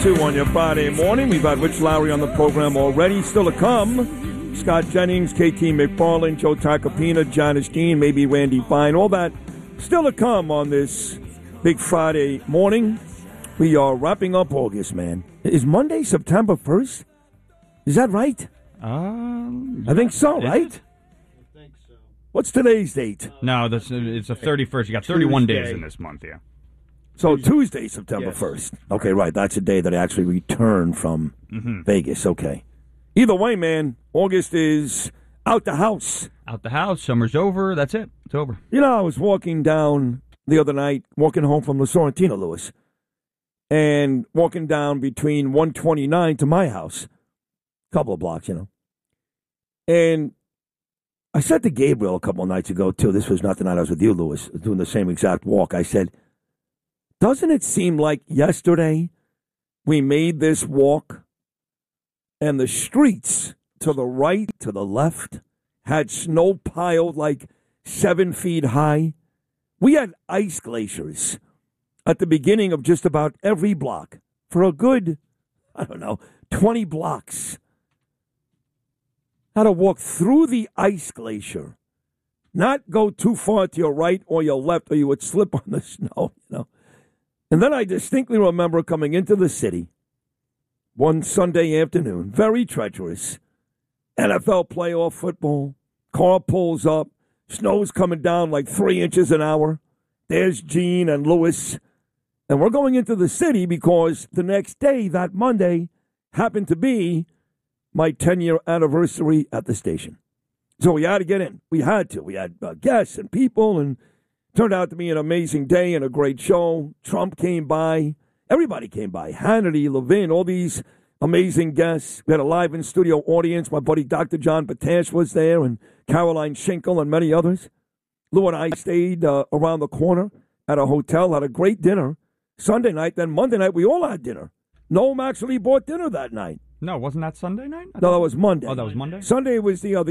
On your Friday morning. We've got Rich Lowry on the program already. Still to come, Scott Jennings, KT McFarland, Joe Tacopina, Janice Dean, maybe Randy Fine. All that still to come on this big Friday morning. We are wrapping up August, man. Is Monday September 1st? Is that right? I think so, right? I think so. What's today's date? No, it's the 31st. You got 31 days in this month, yeah. So Tuesday, September 1st. Okay, right. That's the day that I actually return from Vegas. Okay. Either way, man, August is out the house. Out the house. Summer's over. That's it. It's over. You know, I was walking down the other night, walking home from La Sorrentina, Lewis, and walking down between 129 to my house, a couple of blocks, you know. And I said to Gabriel a couple of nights ago, too, this was not the night I was with you, Lewis, doing the same exact walk. I said, doesn't it seem like yesterday we made this walk and the streets to the right, to the left, had snow piled like 7 feet high? We had ice glaciers at the beginning of just about every block for a good, 20 blocks. Had to walk through the ice glacier, not go too far to your right or your left or you would slip on the snow, you know. And then I distinctly remember coming into the city one Sunday afternoon, very treacherous, NFL playoff football, car pulls up, snow's coming down like 3 inches an hour. There's Gene and Lewis. And we're going into the city because the next day, that Monday, happened to be my 10-year anniversary at the station. So we had to get in. We had to. We had guests and people, and turned out to be an amazing day and a great show. Trump came by. Everybody came by. Hannity, Levin, all these amazing guests. We had a live in-studio audience. My buddy Dr. John Batash was there, and Caroline Schinkel and many others. Lou and I stayed around the corner at a hotel, had a great dinner Sunday night. Then Monday night, we all had dinner. Noam actually bought dinner that night. No, wasn't that Sunday night? No, that was Monday. Oh, that was Monday? Sunday was the